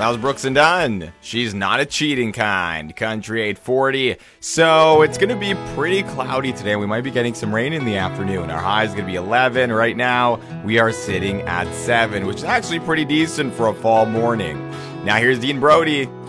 That was Brooks and Dunn. She's not a cheating kind. Country 840. So it's going to be pretty cloudy today. We might be getting some rain in the afternoon. Our high is going to be 11. Right now, we are sitting at 7, which is actually pretty decent for a fall morning. Now here's Dean Brody.